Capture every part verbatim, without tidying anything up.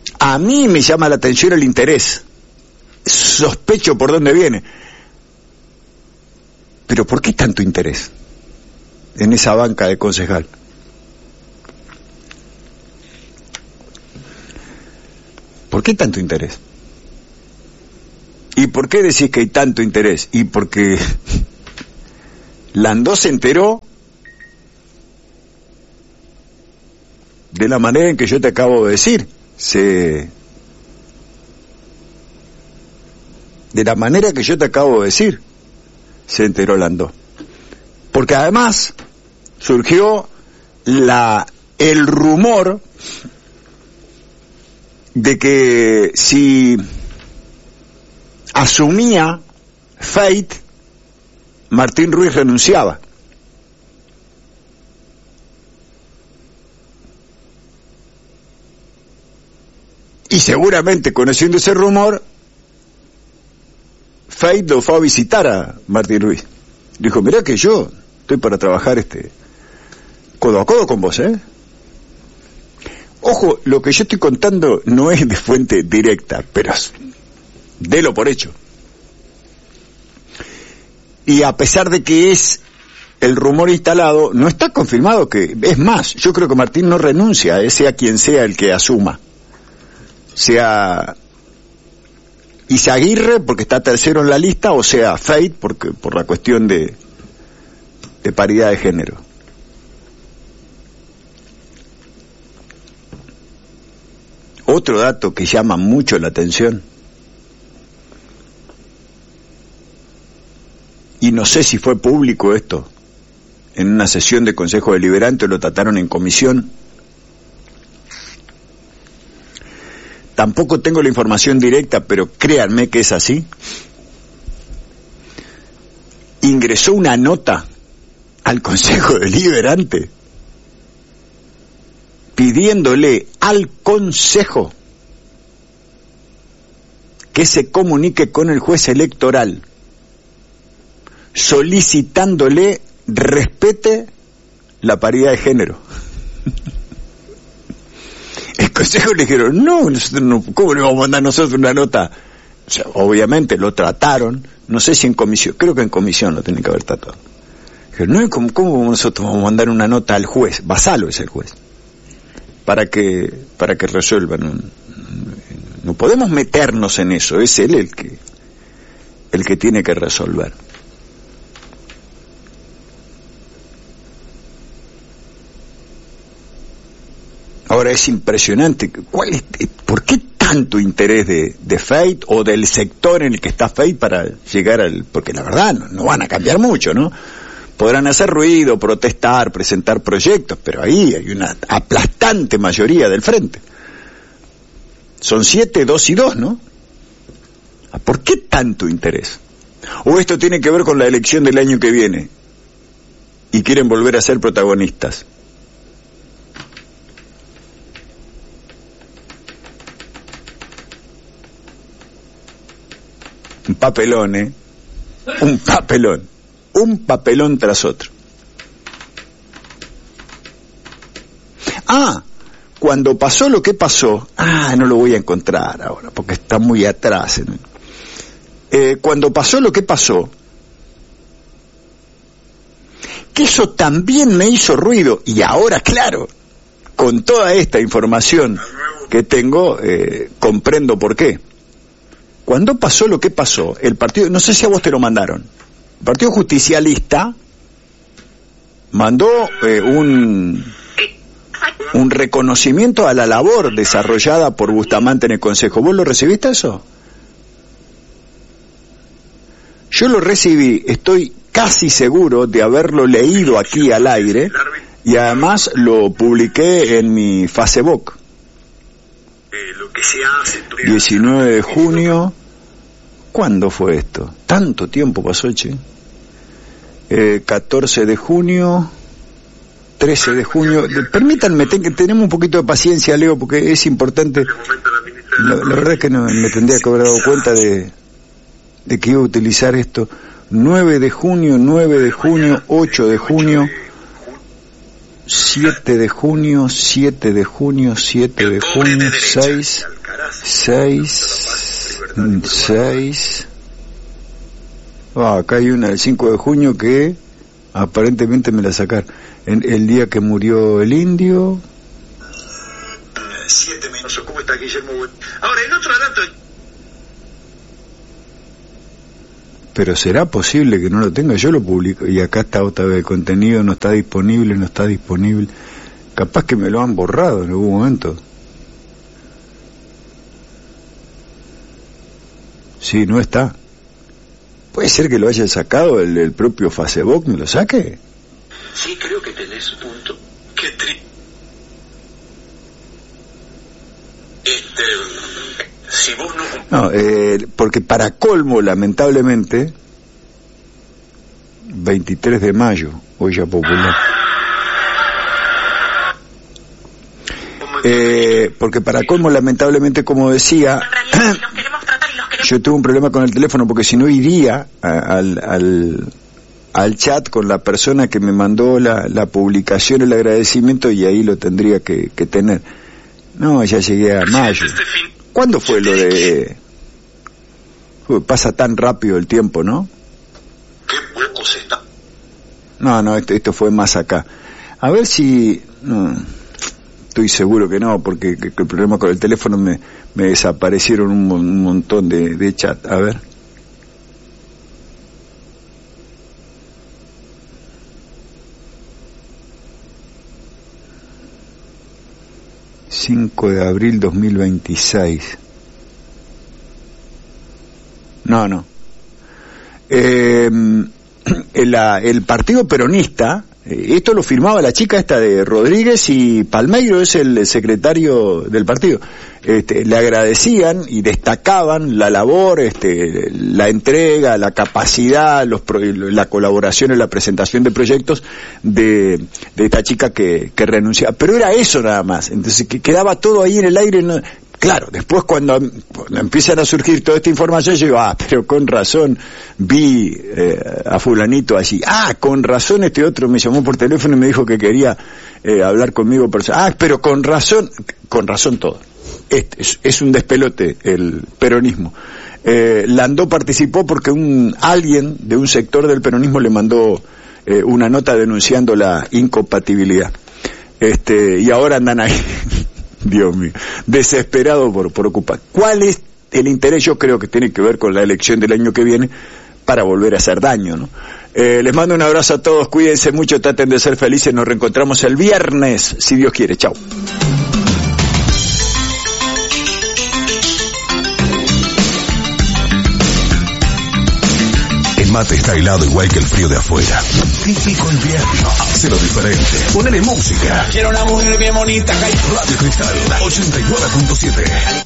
A mí me llama la atención el interés. Sospecho por dónde viene. Pero ¿por qué tanto interés en esa banca de concejal? ¿Por qué tanto interés? ¿Y por qué decís que hay tanto interés? Y porque Landó se enteró de la manera en que yo te acabo de decir. Se... De la manera que yo te acabo de decir, se enteró Landó. Porque además surgió la el rumor de que si asumía Feit, Martín Ruiz renunciaba. Y seguramente, conociendo ese rumor, Feit lo fue a visitar a Martín Ruiz. Dijo, mirá que yo estoy para trabajar este codo a codo con vos, ¿eh? Ojo, lo que yo estoy contando no es de fuente directa, pero délo por hecho. Y a pesar de que es el rumor instalado, no está confirmado que... Es más, yo creo que Martín no renuncia, sea quien sea el que asuma. Sea Izaguirre, porque está tercero en la lista, o sea Feit, porque por la cuestión de, de paridad de género. Otro dato que llama mucho la atención, y no sé si fue público esto, en una sesión de Consejo Deliberante, lo trataron en comisión. Tampoco tengo la información directa, pero créanme que es así. Ingresó una nota al Consejo Deliberante pidiéndole al Consejo que se comunique con el juez electoral, solicitándole respete la paridad de género. El Consejo le dijeron, no, nosotros no, ¿cómo le vamos a mandar nosotros una nota? O sea, obviamente lo trataron, no sé si en comisión, creo que en comisión lo tienen que haber tratado. Dijeron, no, ¿cómo, cómo nosotros vamos a mandar una nota al juez? Vasalo es el juez, para que para que resuelvan. No, no podemos meternos en eso, es él el que el que tiene que resolver. Ahora es impresionante, ¿cuál es, ¿por qué tanto interés de, de Feit o del sector en el que está Feit para llegar al... Porque la verdad no, no van a cambiar mucho, ¿no? Podrán hacer ruido, protestar, presentar proyectos, pero ahí hay una aplastante mayoría del frente. Son siete, dos y dos, ¿no? ¿Por qué tanto interés? ¿O esto tiene que ver con la elección del año que viene y quieren volver a ser protagonistas? Un papelón, ¿eh? Un papelón. Un papelón tras otro. Ah, cuando pasó lo que pasó... Ah, no lo voy a encontrar ahora, porque está muy atrás. ¿eh? Eh, cuando pasó lo que pasó... Que eso también me hizo ruido. Y ahora, claro, con toda esta información que tengo, eh, comprendo por qué. Cuando pasó lo que pasó, el partido, no sé si a vos te lo mandaron, el Partido Justicialista mandó eh, un, un reconocimiento a la labor desarrollada por Bustamante en el Consejo. ¿Vos lo recibiste eso? Yo lo recibí, estoy casi seguro de haberlo leído aquí al aire, y además lo publiqué en mi Facebook. diecinueve de junio, ¿cuándo fue esto? Tanto tiempo pasó, che. Eh, catorce de junio, trece de junio. Permítanme, ten, tenemos un poquito de paciencia, Leo, porque es importante. La, la verdad es que no me tendría que haber dado cuenta de, de que iba a utilizar esto. nueve de junio, nueve de junio, ocho de junio, siete de junio, siete de junio, siete de junio, seis, seis, seis. Ah, acá hay una del cinco de junio que aparentemente me la sacaron. En el día que murió el indio. Siete minutos. ¿Cómo está Guillermo? Ahora, el otro dato. Pero será posible que no lo tenga. Yo lo publico y acá está otra vez. El contenido no está disponible, no está disponible. Capaz que me lo han borrado en algún momento. Sí, no está. ¿Puede ser que lo haya sacado el, el propio Facebook? ¿Me lo saque? Sí, creo que tenés punto. Qué tri... Este... Si vos no... No, eh, porque para colmo, lamentablemente, veintitrés de mayo, Olla Popular. Eh, porque para colmo, lamentablemente, como decía... Yo tuve un problema con el teléfono porque si no iría a, al, al, al chat con la persona que me mandó la, la publicación, el agradecimiento, y ahí lo tendría que, que tener. No, ya llegué a mayo. ¿Cuándo fue lo de...? Uy, pasa tan rápido el tiempo, ¿no? Qué poco se está. No, no, esto, esto fue más acá. A ver si... No, estoy seguro que no, porque que, que el problema con el teléfono me, me desaparecieron un, un montón de, de chat. A ver. cinco de abril dos mil veintiséis. No, no. Eh, el, el Partido Peronista, esto lo firmaba la chica esta de Rodríguez, y Palmeiro es el secretario del partido. Este, le agradecían y destacaban la labor, este, la entrega, la capacidad, los, la colaboración en la presentación de proyectos de, de esta chica que, que renunciaba. Pero era eso nada más. Entonces que quedaba todo ahí en el aire. No, claro, después cuando, cuando empiezan a surgir toda esta información, yo digo, ah, pero con razón vi eh, a fulanito allí. Ah, con razón este otro me llamó por teléfono y me dijo que quería eh, hablar conmigo. Ah, pero con razón, con razón todo. Este, es, es un despelote el peronismo. Eh, Landó participó porque un alguien de un sector del peronismo le mandó eh, una nota denunciando la incompatibilidad. Este, y ahora andan ahí, Dios mío, desesperados por, por ocupar. ¿Cuál es el interés? Yo creo que tiene que ver con la elección del año que viene para volver a hacer daño, ¿no? Eh, les mando un abrazo a todos, cuídense mucho, traten de ser felices, nos reencontramos el viernes, si Dios quiere. Chao. El mate está helado igual que el frío de afuera. Típico invierno. Hazlo diferente. Ponele música. Quiero una mujer bien bonita. Radio Cristal ochenta y nueve punto siete.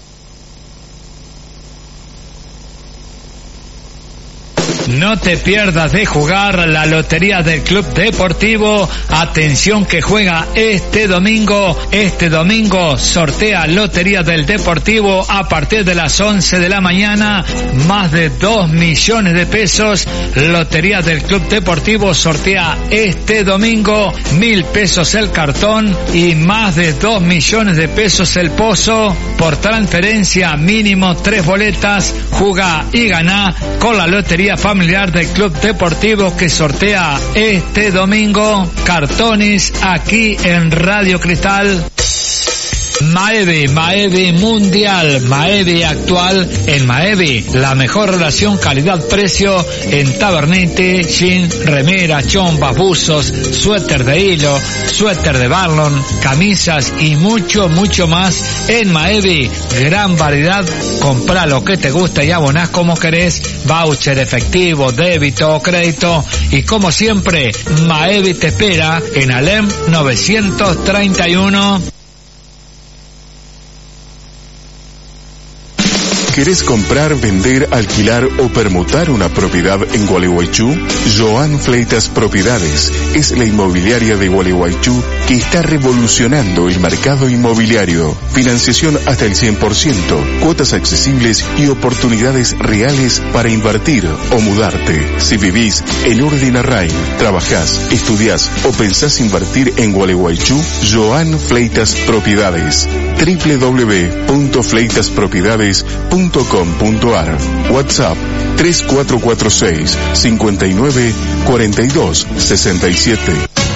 No te pierdas de jugar la lotería del Club Deportivo. Atención que juega este domingo. Este domingo sortea Lotería del Deportivo a partir de las once de la mañana. Más de dos millones de pesos. Lotería del Club Deportivo sortea este domingo mil pesos el cartón y más de dos millones de pesos el pozo. Por transferencia mínimo tres boletas. Juga y gana con la Lotería Familiar del Club Deportivo que sortea este domingo cartones aquí en Radio Cristal. Maevi, Maevi Mundial, Maevi actual. En Maevi, la mejor relación calidad-precio en tabernete, jean, remera, chombas, buzos, suéter de hilo, suéter de Barlon, camisas y mucho, mucho más. En Maevi, gran variedad. Comprá lo que te gusta y abonás como querés. Voucher, efectivo, débito o crédito. Y como siempre, Maevi te espera en Alem novecientos treinta y uno. ¿Querés comprar, vender, alquilar o permutar una propiedad en Gualeguaychú? Joan Fleitas Propiedades es la inmobiliaria de Gualeguaychú que está revolucionando el mercado inmobiliario. Financiación hasta el cien por ciento, cuotas accesibles y oportunidades reales para invertir o mudarte. Si vivís en Urdinarrain, trabajás, estudiás o pensás invertir en Gualeguaychú, Joan Fleitas Propiedades. doble u doble u doble u punto fleitas propiedades punto com punto a r. WhatsApp tres cuatro cuatro seis, cinco nueve, cuatro dos, seis siete.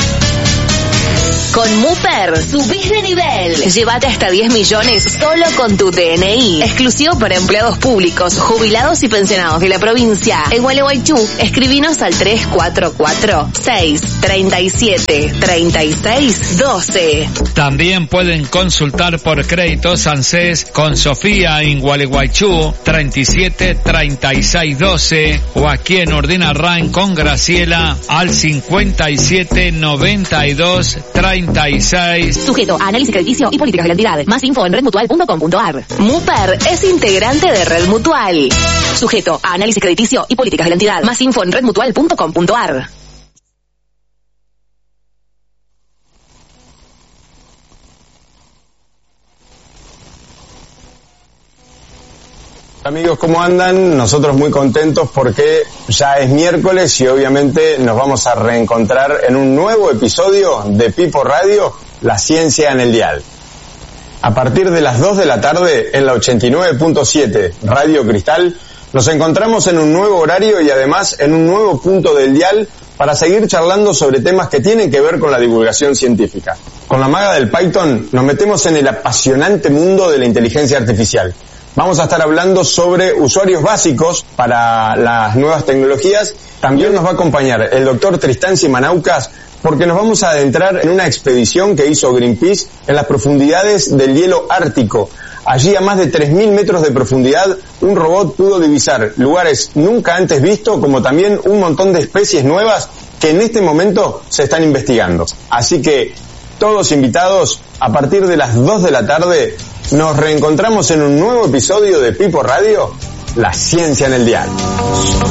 Con Muper, subís de nivel. Llévate hasta diez millones solo con tu D N I. Exclusivo para empleados públicos, jubilados y pensionados de la provincia. En Gualeguaychú, escribinos al tres cuatro cuatro, seis tres siete, tres seis uno dos. También pueden consultar por créditos ANSES con Sofía en Gualeguaychú, treinta y siete, treinta y seis, doce, o aquí en Urdinarrain con Graciela al cincuenta y siete, noventa y dos, treinta y seis. Sujeto a análisis crediticio y políticas de la entidad. Más info en red mutual punto com punto a r. Muper es integrante de Red Mutual. Sujeto a análisis crediticio y políticas de la entidad. Más info en red mutual punto com punto a r. Amigos, ¿cómo andan? Nosotros muy contentos porque ya es miércoles y obviamente nos vamos a reencontrar en un nuevo episodio de Pipo Radio, La Ciencia en el Dial. A partir de las dos de la tarde en la ochenta y nueve punto siete Radio Cristal, nos encontramos en un nuevo horario y además en un nuevo punto del dial para seguir charlando sobre temas que tienen que ver con la divulgación científica. Con la maga del Python nos metemos en el apasionante mundo de la inteligencia artificial. Vamos a estar hablando sobre usuarios básicos para las nuevas tecnologías. También nos va a acompañar el doctor Tristán Simanaucas porque nos vamos a adentrar en una expedición que hizo Greenpeace en las profundidades del hielo ártico. Allí a más de tres mil metros de profundidad, un robot pudo divisar lugares nunca antes vistos, como también un montón de especies nuevas que en este momento se están investigando. Así que todos invitados, a partir de las dos de la tarde, nos reencontramos en un nuevo episodio de Pipo Radio, La Ciencia en el Dial.